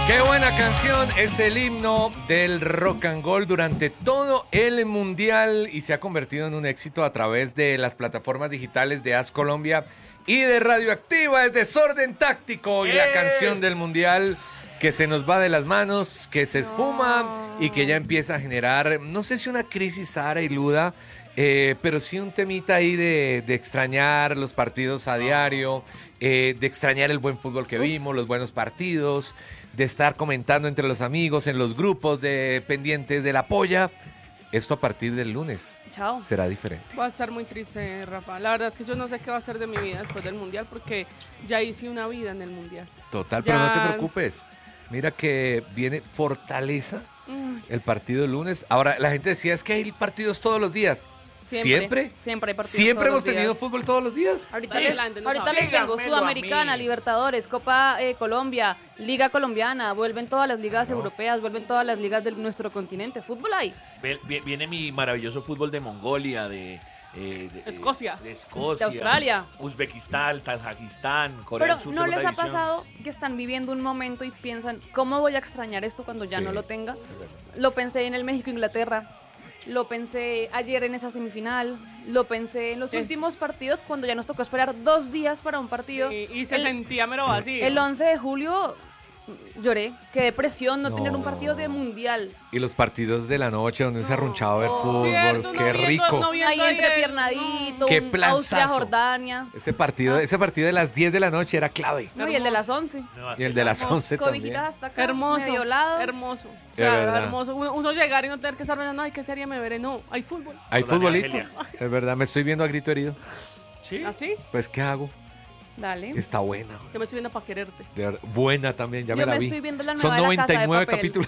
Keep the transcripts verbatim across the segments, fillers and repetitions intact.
Qué buena canción, es el himno del rock and roll durante todo el mundial y se ha convertido en un éxito a través de las plataformas digitales de As Colombia y de Radioactiva. Es Desorden Táctico y la ¡Eh! canción del mundial que se nos va de las manos, que se esfuma no. y que ya empieza a generar, no sé si una crisis Sara y Luda, eh, pero sí un temita ahí de, de extrañar los partidos a diario, eh, de extrañar el buen fútbol que vimos, los buenos partidos, de estar comentando entre los amigos, en los grupos de pendientes de la polla. Esto a partir del lunes. Chao. Será diferente. Va a estar muy triste, Rafa. La verdad es que yo no sé qué va a ser de mi vida después del Mundial porque ya hice una vida en el Mundial. Total, ya... pero no te preocupes. Mira que viene Fortaleza mm. el partido el lunes. Ahora, la gente decía, es que hay partidos todos los días. Siempre. ¿Siempre? Siempre hay partidos ¿Siempre todos hemos los tenido días. fútbol todos los días? Ahorita les, no ahorita les tengo Dígamelo Sudamericana, a mí. Libertadores, Copa eh, Colombia, Liga Colombiana, vuelven todas las ligas No. europeas, vuelven todas las ligas de nuestro continente. Fútbol hay. Viene mi maravilloso fútbol de Mongolia, de, eh, de Escocia. de Escocia, De Australia. Uzbekistán, Tazajistán, Corea Pero del Sur. ¿no les ha segunda división. pasado que están viviendo un momento y piensan, ¿cómo voy a extrañar esto cuando ya Sí, no lo tenga? es verdad. Lo pensé en el México-Inglaterra, lo pensé ayer en esa semifinal, lo pensé en los Es- últimos partidos cuando ya nos tocó esperar dos días para un partido. Y, y se El- sentía mero vacío. El once de julio lloré, qué depresión no, No. tener un partido de mundial. Y los partidos de la noche donde se arrunchaba a ver Oh, fútbol. Cierto, no Qué viendo- rico. no viendo Ahí ahí entre el- piernadito, Qué un planzazo. Austria-Jordania. Ese partido, ese partido de las diez de la noche era clave. No, y el de las once. Nueva Y el de las Zelanda. once también. Cobijitas hasta acá, Hermoso, medio lado. hermoso. O De sea, verdad. hermoso. Uno, uno llegar y no tener que estar pensando, ay, ¿qué serie me veré? No, hay fútbol. Hay Con Dani futbolito. Argelia. Es verdad, me estoy viendo a grito herido. ¿Sí? ¿Así? Pues, ¿qué hago? Dale. Está buena. Yo me estoy viendo para quererte. De verdad, buena también, ya Yo me la me vi. estoy viendo la Son nueva de La Casa de noventa y nueve Papel. capítulos.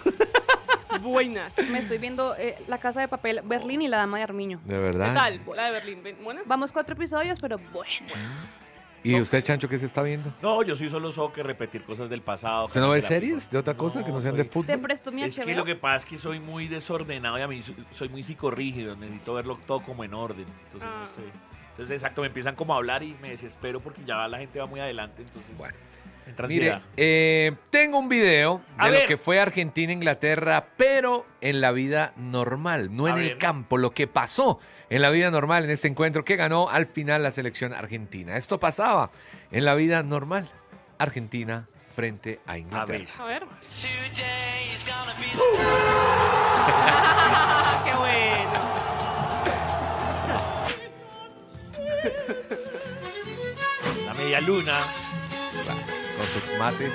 Buenas. Me estoy viendo eh, La Casa de Papel, Berlín y La Dama de Armiño. De ¿Qué verdad. tal? La de Berlín. ¿ven- ¿Buena? Vamos cuatro episodios, pero bueno. ¿Y usted, Chancho, qué se está viendo? No, yo sí solo soy que repetir cosas del pasado. ¿Usted no ve que la- series de otra cosa que no sean de soy- Te fútbol? presto mi Es H B O. que lo que pasa es que soy muy desordenado y a mí so- soy muy psicorrígido, necesito verlo todo como en orden. Entonces, Ah. no sé. Entonces, exacto, me empiezan como a hablar y me desespero porque ya la gente va muy adelante, entonces Bueno. entra Mire, ansiedad. eh, tengo un video A de lo ver. que fue Argentina-Inglaterra, pero en la vida normal, no A en el ver. campo, lo que pasó en la vida normal en este encuentro que ganó al final la selección argentina. Esto pasaba en la vida normal, Argentina frente a A Inglaterra. ver. A ver. Ah, ¡Qué bueno! La media luna. Con su mate.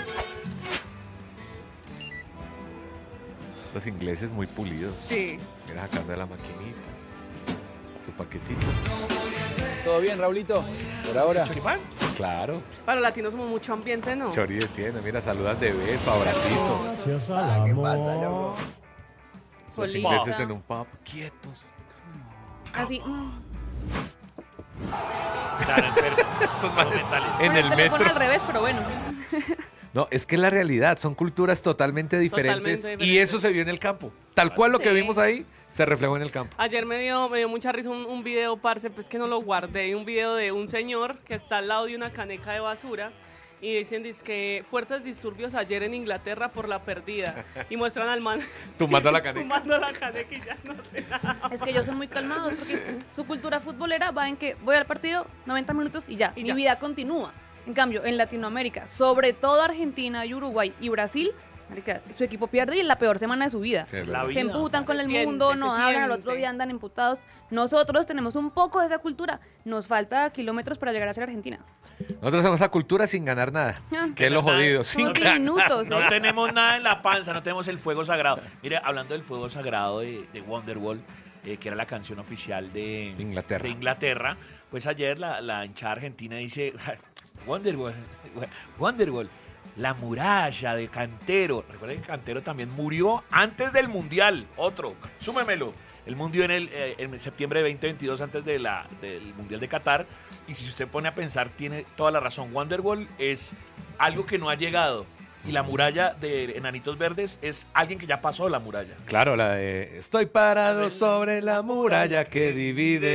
Los ingleses muy pulidos. Sí. Mira sacando de la maquinita. Su paquetito. ¿Todo bien, Raulito? Por ahora. ¿Choripán? Claro. Para latinos somos mucho ambiente, ¿no? Chori de tienda. Mira, saludas de beso, abracito. Gracias al ¿Qué amor. pasa, loco? Los Solita. ingleses en un pub. Quietos. Así. mm. Están enfermos. Estos manes mentales. En Con el teléfono metro. al revés, pero bueno. No, es que es la realidad, son culturas totalmente diferentes Totalmente y diferentes. eso se vio en el campo. Tal cual lo que Sí. vimos ahí se reflejó en el campo. Ayer me dio, me dio mucha risa un, un video, parce, pues que no lo guardé, un video de un señor que está al lado de una caneca de basura y dicen que fuertes disturbios ayer en Inglaterra por la perdida y muestran al man Tumbando la caneca. tumbando la caneca y ya no sé nada. Es que ellos son muy calmados porque su cultura futbolera va en que voy al partido noventa minutos y ya, Y mi ya. vida continúa. En cambio, en Latinoamérica, sobre todo Argentina y Uruguay y Brasil, marica, su equipo pierde y es la peor semana de su vida. Sí, es La verdad. vida. Se emputan con Se el siente, mundo, se no hablan, al siente. otro día andan emputados. Nosotros tenemos un poco de esa cultura. Nos falta kilómetros para llegar a ser Argentina. Nosotros hacemos esa cultura sin ganar nada, Ah. que es lo ¿Verdad? jodido. Son Sin ganar. diminutos. No ¿eh? tenemos nada en la panza, no tenemos el fuego sagrado. Mire, hablando del fuego sagrado de, de Wonderwall, eh, que era la canción oficial de Inglaterra. de Inglaterra, pues ayer la, la hinchada argentina dice, Wonderwall, Wonderwall, la muralla de Cantero. Recuerden que Cantero también murió antes del Mundial, otro, súmemelo. Él murió en, el, eh, en septiembre de veinte veintidós, antes de la, del Mundial de Qatar. Y si usted pone a pensar, tiene toda la razón. Wonderwall es algo que no ha llegado. Y la muralla de Enanitos Verdes es alguien que ya pasó la muralla. Claro, la de estoy parado sobre la muralla que divide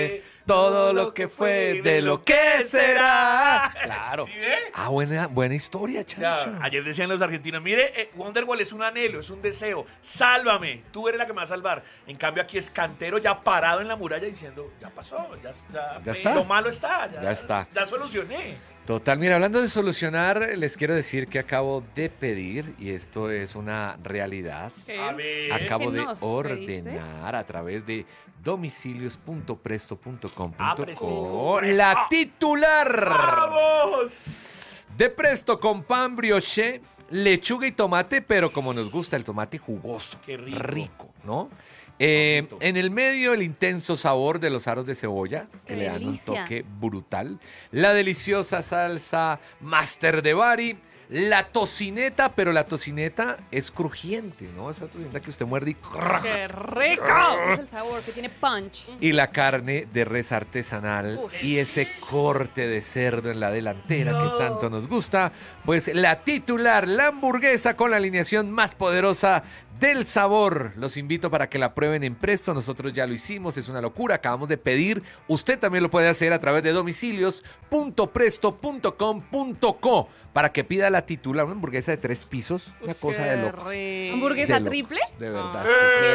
todo lo que fue, de lo que será. Claro. ¿Sí ve? Ah, buena, buena historia, O sea, Chancho. ayer decían los argentinos, mire, eh, Wonderwall es un anhelo, es un deseo, sálvame, tú eres la que me va a salvar. En cambio aquí es Cantero ya parado en la muralla diciendo, ya pasó, ya, ya, Ya eh, está. lo malo está, ya, Ya está. ya solucioné. Total, mira, hablando de solucionar, les quiero decir que acabo de pedir, y esto es una realidad, ¿Qué? A ver, acabo ¿Qué de nos ordenar a través de domicilios punto presto punto com Ah, punto Presto. co Presto. la titular ¡vamos! de Presto con pan brioche, lechuga y tomate, pero como nos gusta el tomate jugoso, Qué rico. ¿no? Eh, Bonito. en el medio el intenso sabor de los aros de cebolla, que ¡Qué le dan un delicia! toque brutal, la deliciosa salsa Master de Bari, la tocineta, pero la tocineta es crujiente, ¿no? Esa tocineta que usted muerde y... ¡Qué rico! Es el sabor que tiene punch. Y la carne de res artesanal Ush. y ese corte de cerdo en la delantera No. que tanto nos gusta, pues la titular, la hamburguesa con la alineación más poderosa del sabor. Los invito para que la prueben en Presto, nosotros ya lo hicimos, es una locura, acabamos de pedir, usted también lo puede hacer a través de domicilios punto presto punto com punto co para que pida la titular, una hamburguesa de tres pisos, una Ush, cosa qué de loco. rico. ¿Hamburguesa De loco. triple? De verdad.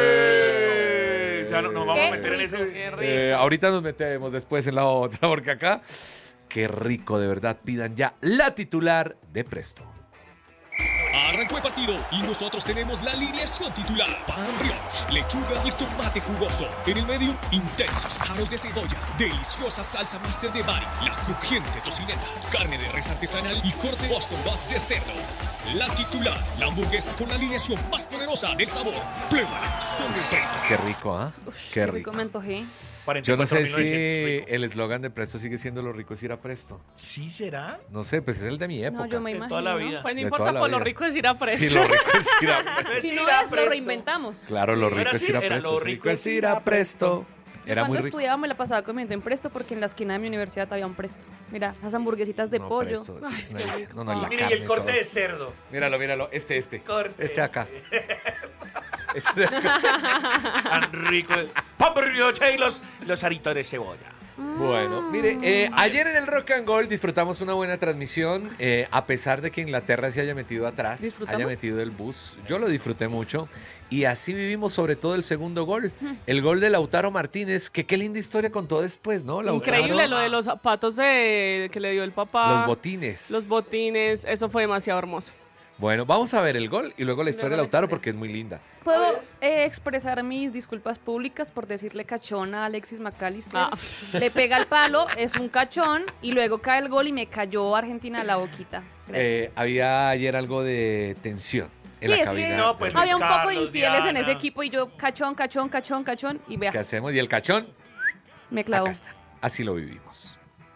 ¡Eh! O sea, no- nos vamos a Qué meter en rico, ese... qué rico. Eh, ahorita nos metemos después en la otra, porque acá, qué rico, de verdad. Pidan ya la titular de Presto. Arrancó el partido y nosotros tenemos la alineación titular. Pan brioche, lechuga y tomate jugoso. En el medio, intensos aros de cebolla, deliciosa salsa Master de Bari, la crujiente tocineta, carne de res artesanal y corte Boston Butt de cerdo. La titular, la hamburguesa con la alineación más poderosa del sabor. Pruébala, solo en Presto. Qué rico, ¿ah? Qué rico. Me antojé. Yo no sé si cuarenta y cuatro mil novecientos, rico. el eslogan de Presto sigue siendo lo rico es ir a Presto. ¿Sí será? No sé, pues es el de mi época. No, yo me De imagino. toda la vida. Pues no De importa, toda la por lo vida. rico es ir a preso. Sí, lo rico es ir a Presto. Pues Si no ir a es, lo Presto. reinventamos. Claro, lo No rico era es así, ir a era Presto. lo sí, rico rico es es ir a Presto. Era Cuando muy rico. estudiaba me la pasaba comiendo en Presto porque en la esquina de mi universidad había un Presto. Mira, esas hamburguesitas de No, pollo. Presto, Ay, es qué una- rico. no, no, y la Mire, y carne, el corte todo. de cerdo. Míralo, míralo, este, este. Corte Este acá. ese. Este de acá. Tan rico. Pan brioche y los, los aritos de cebolla. Bueno, mire, eh, ayer en el Rock and Gold disfrutamos una buena transmisión, eh, a pesar de que Inglaterra se haya metido atrás, ¿Disfrutamos? haya metido el bus. Yo lo disfruté mucho y así vivimos sobre todo el segundo gol, el gol de Lautaro Martínez, que qué linda historia contó después, ¿no? Lautaro. Increíble lo de los zapatos de, que le dio el papá. Los botines. Los botines, eso fue demasiado hermoso. Bueno, vamos a ver el gol y luego la historia de la Lautaro historia. porque es muy linda. ¿Puedo eh, expresar mis disculpas públicas por decirle cachón a Alexis McAllister? Ah. Le pega el palo, es un cachón, y luego cae el gol y me cayó Argentina a la boquita. Gracias. Eh, había ayer algo de tensión en Sí, la es cabina. que No, pues, había un Luis poco de Carlos, infieles en Diana. ese equipo y yo cachón, cachón, cachón, cachón, y vea, ¿Qué hacemos? Y el cachón, me clavó. acá está. Así lo vivimos.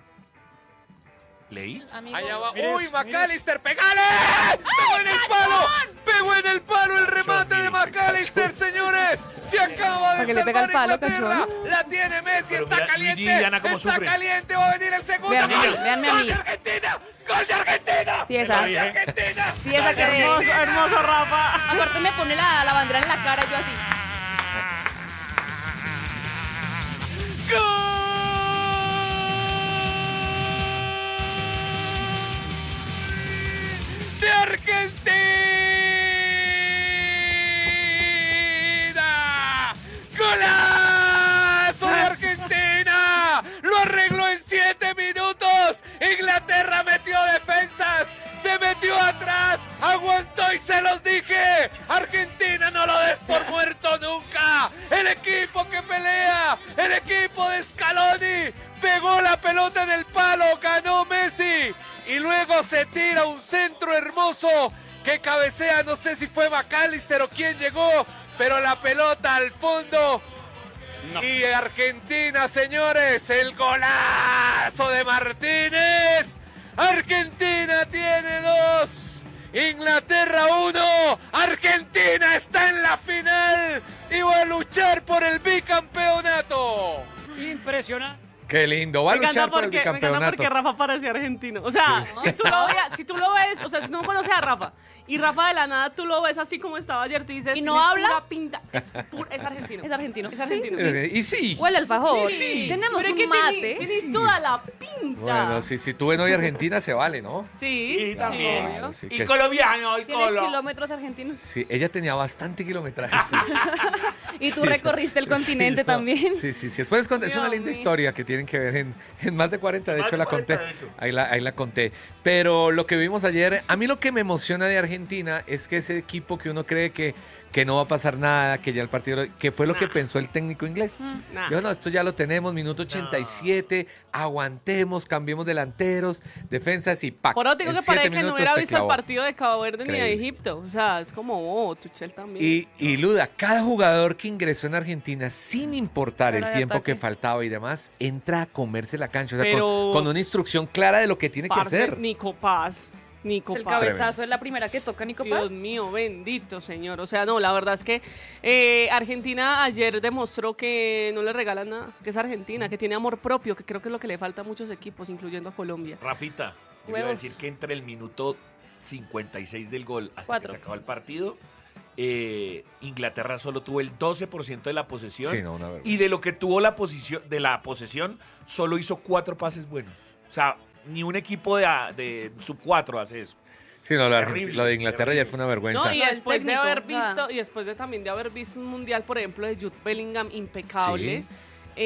¿Leí? Amigo, Allá va. Mire ¡Uy, eso, McAllister! ¡Pegale! ¡Pegó en el palo! ¡Pegó en el palo el remate de McAllister, señores! ¡Se acaba ¿Para de que le pega el salvar palo, Inglaterra! cachón? ¡La tiene Messi! Pero ¡Está mira, caliente! Luigi y Diana cómo ¡Está sufren. caliente! ¡Va a venir el segundo Véanme a mí, gol! véanme a ¡Gol mí. de Argentina! ¡Gol de Argentina! Sí, esa. ¡Gol de Argentina! Sí, esa que Hermoso, hermoso, Rafa. Aparte me pone la, la bandera en la cara, yo así. ¡De Argentina! ¡Golazo de Argentina! ¡Lo arregló en siete minutos! Inglaterra metió defensas, se metió atrás, aguantó y se los dije. Argentina no lo des por muerto nunca. El equipo que pelea, el equipo de Scaloni, pegó la pelota en el palo, ganó Messi. Y luego se tira un centro hermoso que cabecea, no sé si fue McAllister o quién llegó, pero la pelota al fondo. Y Argentina, señores, el golazo de Martínez. Argentina tiene dos, Inglaterra uno. Argentina está en la final y va a luchar por el bicampeonato. Impresionante. Qué lindo. Va a Me encanta luchar por el porque, me encanta bicampeonato. porque Rafa parecía argentino. O sea, Sí. si, tú lo veas, si tú lo ves, o sea, si tú no conoces a Rafa y Rafa de la nada tú lo ves así como estaba ayer, tú dices, ¿Y no "Tiene habla?" pura pinta". Es, pu- es argentino. Es argentino. Es argentino. Eh, Y sí. O el alfajor. Sí. Tenemos Pero es un que mate. tiene, tiene Sí. toda la pinta. Bueno, si, si tú ven hoy Argentina, se vale, ¿no? Sí, Sí, también. obvio. Sí, Y que- colombiano, y Tienes colo. kilómetros argentinos. sí, ella tenía bastante kilometraje. Sí. Y tú recorriste el continente Sí, no. también. Sí, sí, sí. Después con- es una Dios linda mío. historia que tienen que ver en, en más de cuarenta. De Más hecho, de la conté. cuarenta, de hecho. Ahí la, ahí la conté. Pero lo que vimos ayer, a mí lo que me emociona de Argentina es que ese equipo que uno cree que, que no va a pasar nada, que ya el partido, que fue lo que Nah. pensó el técnico inglés. Nah. Yo no, esto ya lo tenemos, minuto ochenta y siete, aguantemos, cambiemos delanteros, defensas y ¡pac! Por eso digo En que siete parece que no minutos hubiera te visto el clavó. partido de Cabo Verde ni de Increíble. Egipto. O sea, es como, oh, Tuchel también. Y, y Luda, cada jugador que ingresó en Argentina, sin importar Hora el de tiempo ataque. que faltaba y demás, entra a comerse la cancha. O sea, Pero- con, con una instrucción clara de lo que tiene que Parce, hacer. Nico Paz. Nico El Paz. cabezazo es la primera que toca Nico Paz. Dios mío, bendito señor. O sea, no, la verdad es que eh, Argentina ayer demostró que no le regalan nada, que es Argentina, que tiene amor propio, que creo que es lo que le falta a muchos equipos, incluyendo a Colombia. Rafita, yo iba a Huevos. decir que entre el minuto cincuenta y seis del gol hasta Cuatro. que se acabó el partido, eh, Inglaterra solo tuvo el doce por ciento de la posesión. Sí, no, una vergüenza. Y de lo que tuvo la posición, de la posesión, solo hizo cuatro pases buenos. O sea, ni un equipo de, de sub cuatro hace eso. Sí, no, lo, de Terrible, Argent- lo de Inglaterra terrible. ya fue una vergüenza. No, y Lo del después de técnico, haber o sea. visto, y después de también de haber visto un mundial, por ejemplo, de Jude Bellingham impecable, Sí.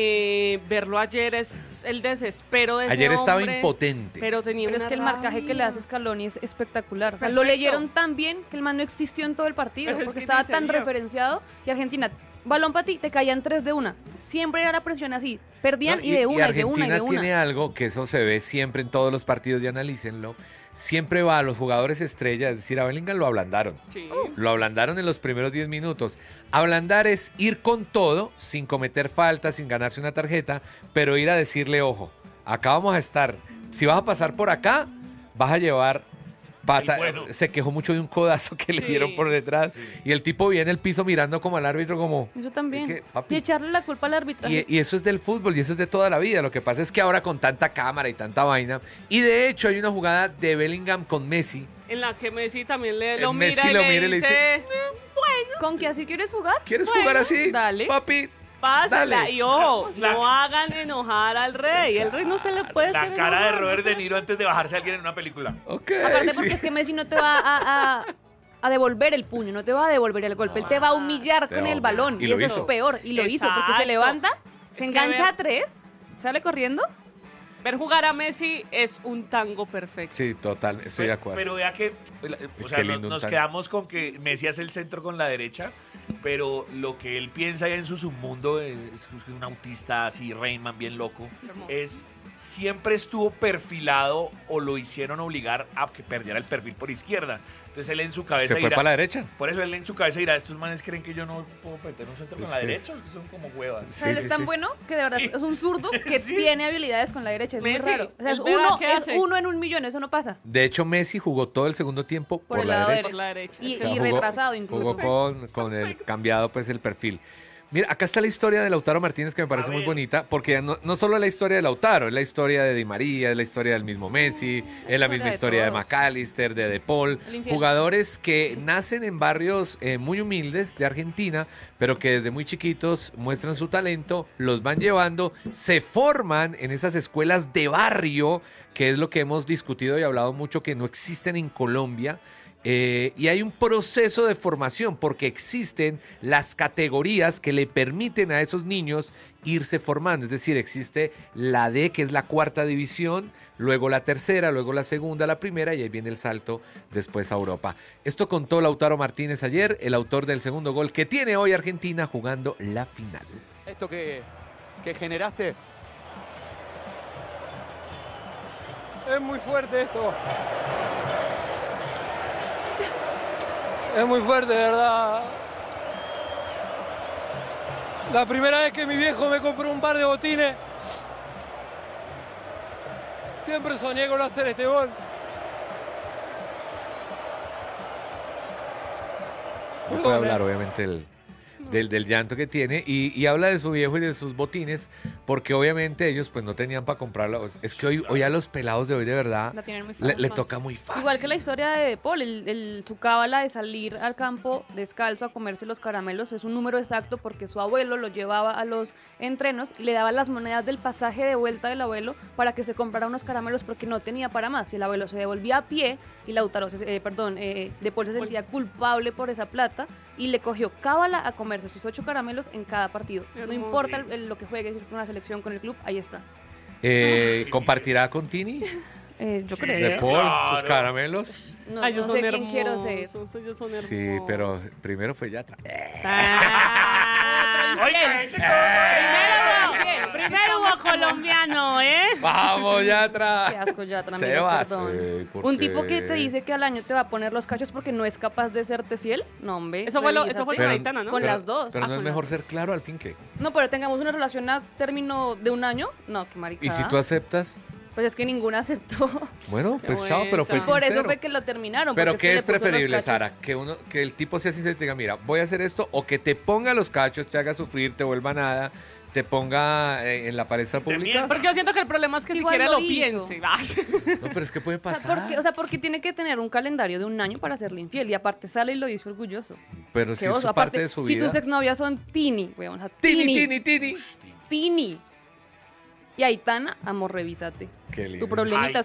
eh, verlo ayer es el desespero de ese Ayer estaba hombre, impotente. Pero tenía Pero es una que el marcaje que le rabia. hace Scaloni es espectacular. O sea, Perfecto. lo leyeron tan bien que el man no existió en todo el partido, Pero es porque que estaba ni se tan vio. referenciado. Y Argentina, balón para ti, te caían tres de una. Siempre era la presión así. Perdían No, y, de una, y, de Argentina una, y de una. tiene algo que eso se ve siempre en todos los partidos y analícenlo. Siempre va a los jugadores estrellas, es decir, a Bellingham lo ablandaron. Sí. Lo ablandaron en los primeros diez minutos. Ablandar es ir con todo, sin cometer faltas, sin ganarse una tarjeta, pero ir a decirle, ojo, acá vamos a estar. Si vas a pasar por acá, vas a llevar pata. El bueno. Se quejó mucho de un codazo que le Sí. dieron por detrás. Y el tipo viene el piso mirando como al árbitro, como... Eso también. ¿Qué, papi? Y echarle la culpa al arbitraje. Y, y eso es del fútbol y eso es de toda la vida. Lo que pasa es que ahora con tanta cámara y tanta vaina. Y de hecho hay una jugada de Bellingham con Messi. En la que Messi también le Eh, lo Messi mira y lo le mira y le dice, ¿Con qué así quieres jugar? ¿Quieres Bueno, jugar así? dale. Papi. pásala. Dale. Y ojo, La- no hagan enojar al rey. El rey no se le puede La hacer cara de enojar, Robert no se- De Niro antes de bajarse a alguien en una película. Ok. Aparte sí. porque es que Messi no te va a, a- a devolver el puño, no te va a devolver el golpe, él te va a humillar Te con va a el humillar. balón. Y Y, lo eso hizo. es peor. Y lo hizo, porque se Exacto. levanta, se Es que engancha ver- a tres, sale corriendo. Ver jugar a Messi es un tango perfecto. Sí, total, estoy de acuerdo. Pero vea que, o sea, Qué nos, lindo un nos tango. quedamos con que Messi hace el centro con la derecha, pero lo que él piensa en su submundo, es, es un autista así, Rainman, bien loco, Hermoso. es siempre estuvo perfilado o lo hicieron obligar a que perdiera el perfil por izquierda. Entonces él en su cabeza Se fue dirá- para la derecha. por eso él en su cabeza dirá, estos manes creen que yo no puedo meter un centro Es con la que- derecha, es que son como huevas. O sea, él Sí, es sí, tan sí. bueno que de verdad Sí. es un zurdo que Sí. tiene habilidades con la derecha, es muy Messi, raro. O sea, es es verdad uno, que es hace. uno en un millón, eso no pasa. De hecho, Messi jugó todo el segundo tiempo por, Por el la lado derecha. Por la derecha. Y- O sea, y jugó- retrasado incluso. Jugó con, con el cambiado pues el perfil. Mira, acá está la historia de Lautaro Martínez que me parece A muy ver. bonita, porque no, no solo es la historia de Lautaro, es la historia de Di María, es la historia del mismo Messi, es la historia misma de historia de todos. McAllister, de De Paul, El infiel. jugadores que nacen en barrios eh, muy humildes de Argentina, pero que desde muy chiquitos muestran su talento, los van llevando, se forman en esas escuelas de barrio, que es lo que hemos discutido y hablado mucho, que no existen en Colombia. Eh, y hay un proceso de formación porque existen las categorías que le permiten a esos niños irse formando. Es decir, existe la D, que es la cuarta división, luego la tercera, luego la segunda, la primera, y ahí viene el salto después a Europa. Esto contó Lautaro Martínez ayer, el autor del segundo gol que tiene hoy Argentina jugando la final. Esto que, que generaste. Es muy fuerte esto. Es muy fuerte, de verdad. La primera vez que mi viejo me compró un par de botines, siempre soñé con hacer este gol. No puede Perdón, hablar, eh. obviamente, el, del, del llanto que tiene y, y habla de su viejo y de sus botines, porque obviamente ellos pues no tenían para comprarlo. Es que hoy, hoy a los pelados de hoy de verdad La tienen muy le, fácil. le toca muy fácil. Igual que la historia de De Paul, el, el- su cábala de salir al campo descalzo a comerse los caramelos es un número exacto porque su abuelo lo llevaba a los entrenos y le daba las monedas del pasaje de vuelta del abuelo para que se comprara unos caramelos porque no tenía para más. Y el abuelo se devolvía a pie y Lautaro, se- eh, perdón, eh, De Paul se sentía culpable por esa plata y le cogió cábala a comerse sus ocho caramelos en cada partido. No Hermoso. importa el- el- lo que juegue, si es con la selección, con el club, ahí está. Eh, ¿Compartirá con Tini? Eh, yo De creo. Paul, Claro. sus caramelos. No, Ay, ellos no son sé quién quiero ser. hermosos, ellos son hermosos. Sí, pero primero fue Yatra. Ah. Oiga, ese Primero, primero hubo colombiano, ¿eh? ¡Vamos, Qué Yatra! asco ya, amigos, Sebas, perdón. eh, ¿por Un qué? tipo que te dice que al año te va a poner los cachos porque no es capaz de serte fiel. No, hombre. Eso fue lo- eso fue revísate. con Aitana, ¿no? Con pero- las dos. Pero Ah, no es con mejor las ser claro al fin que. No, pero tengamos una relación a término de un año. No, qué maricada. ¿Y si tú aceptas? Pues es que ninguna aceptó. Bueno, Qué pues chao, pero fue vuelta. Por eso sincero. fue que lo terminaron. Pero porque ¿qué que es le puso los preferible, cachos. Sara? Que uno, que el tipo sea sincero y te diga, mira, voy a hacer esto, o que te ponga los cachos, te haga sufrir, te vuelva nada, te ponga eh, en la palestra pública. mienta. Porque yo siento que el problema es que Igual siquiera lo lo, hizo. piense. No, pero es que puede O sea, pasar. porque, o sea, porque tiene que tener un calendario de un año para serle infiel. Y aparte sale y lo dice orgulloso. pero Qué si es oso. su Aparte, parte de su si vida. tus exnovias son Tini, weón, o sea, Tini, Tini, tini, tini. Tini. Y Aitana, amor, revísate. Qué lindo. Tu problemita Aitana.